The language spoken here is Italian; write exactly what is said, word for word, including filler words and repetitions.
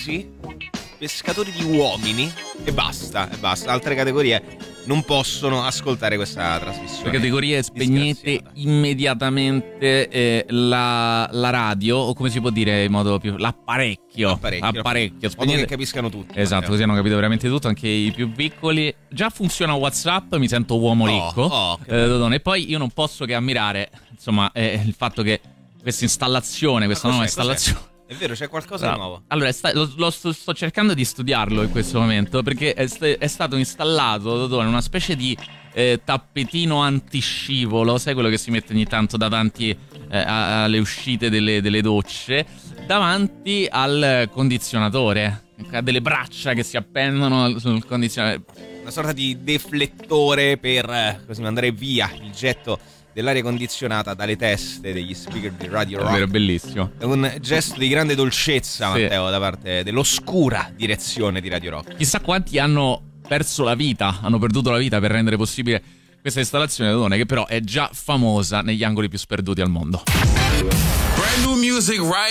ragazzi, pescatori di uomini e basta, e basta. Altre categorie non possono ascoltare questa trasmissione. Le categorie spegnete immediatamente eh, la, la radio, o come si può dire in modo più, l'apparecchio. L'apparecchio. L'apparecchio. In modo che capiscano tutti. Esatto, così hanno capito veramente tutto, anche i più piccoli. Già funziona WhatsApp, mi sento uomo ricco. Oh, oh, eh, Dodone. E poi io non posso che ammirare, insomma, eh, il fatto che questa installazione, questa nuova installazione. Cos'è? È vero, c'è qualcosa no. di nuovo. Allora, sta, lo, lo sto, sto cercando di studiarlo in questo momento, perché è, st- è stato installato, Dodone, una specie di eh, tappetino antiscivolo, sai quello che si mette ogni tanto davanti eh, a- alle uscite delle, delle docce, davanti al condizionatore. Ha delle braccia che si appendono sul condizionatore. Una sorta di deflettore per eh, così mandare via il getto dell'aria condizionata dalle teste degli speaker di Radio Rock. È vero, bellissimo. È un gesto di grande dolcezza, Sì. Matteo, da parte dell'oscura direzione di Radio Rock. Chissà quanti hanno perso la vita, hanno perduto la vita per rendere possibile questa installazione, Dodone, che però è già famosa negli angoli più sperduti al mondo. Brand new music right